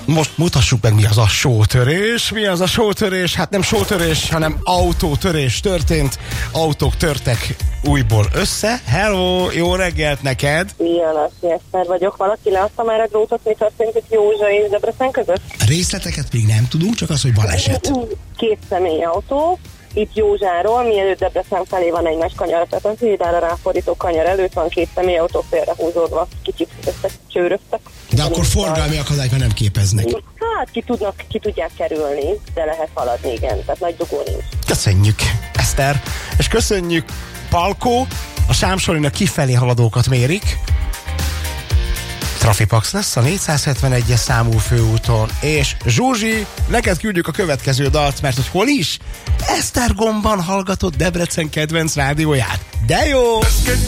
Most mutassuk meg, mi az a sótörés. Mi az a sótörés? Hát nem sótörés, hanem autótörés történt. Autók törtek újból össze. Hello, jó reggelt neked! Ilyen, Eszter vagyok. Valaki leadta már a drótot, mi történt itt Józsa és Debrecen között? Részleteket még nem tudunk, csak az, hogy baleset. 2 személyautó. Itt Józsáról, mielőtt Debrecen felé van egy nagy kanyar, tehát az Hídára ráfordító kanyar előtt van 2 személyautó félrehúzódva, kicsit csőröztek. De akkor forgalmi akadályban nem képeznek. Hát ki tudják kerülni, de lehet haladni, igen, tehát nagy dugó nincs. Köszönjük, Eszter, és köszönjük, Palkó, a Sámsorinak kifelé haladókat mérik. Trafipax lesz a 471-es számú főúton, és Zsuzsi, neked küldjük a következő dalt, mert hogy hol is? Esztergomban hallgatod Debrecen kedvenc rádióját. De jó!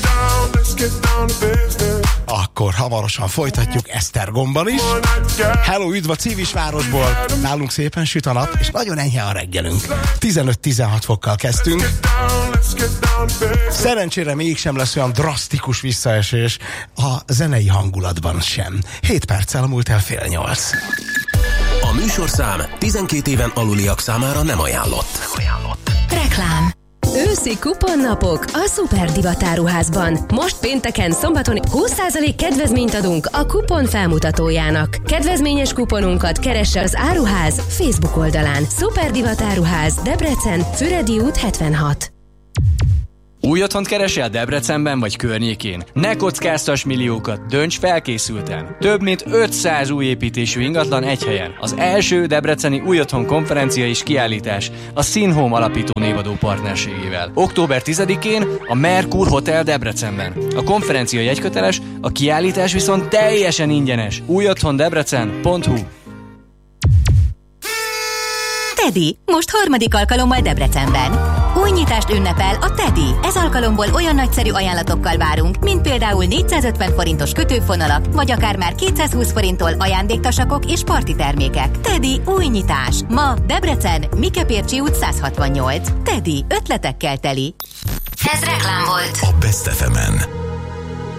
Akkor hamarosan folytatjuk Esztergomban is. Hello, üdv a Civisvárosból. Nálunk szépen süt a nap, és nagyon enyhe a reggelünk. 15-16 fokkal kezdtünk. Szerencsére mégsem lesz olyan drasztikus visszaesés a zenei hangulatban sem. 7 perccel múlt el 7:30. A műsorszám 12 éven aluliak számára nem ajánlott. Reklám. Őszi kuponnapok a Szuper Divat áruházban. Most pénteken, szombaton 20% kedvezményt adunk a kupon felmutatójának. Kedvezményes kuponunkat keresse az áruház Facebook oldalán. Szuper Divat áruház, Debrecen, Füredi út 76. Új otthont keresel Debrecenben vagy környékén? Ne kockáztass milliókat, dönts felkészülten! Több mint 500 új építésű ingatlan egy helyen. Az első debreceni új otthon konferencia és kiállítás a Színhome alapító névadó partnerségével. Október 10-én a Merkur Hotel Debrecenben. A konferencia jegyköteles, a kiállítás viszont teljesen ingyenes. újotthondebrecen.hu. Teddy, most 3. alkalommal Debrecenben. Új nyitást ünnepel a Teddy. Ez alkalomból olyan nagyszerű ajánlatokkal várunk, mint például 450 forintos kötőfonalak, vagy akár már 220 forinttól ajándéktasakok és parti termékek. Teddy új nyitás. Ma Debrecen, Mikepércsi út 168. Teddy, ötletekkel teli. Ez reklám volt. A Best FM-en.